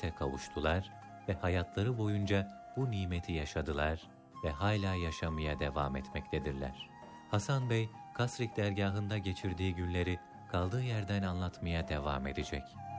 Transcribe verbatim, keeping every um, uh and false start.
nimete kavuştular ve hayatları boyunca bu nimeti yaşadılar ve hala yaşamaya devam etmektedirler. Hasan Bey, Kasrik dergahında geçirdiği günleri kaldığı yerden anlatmaya devam edecek.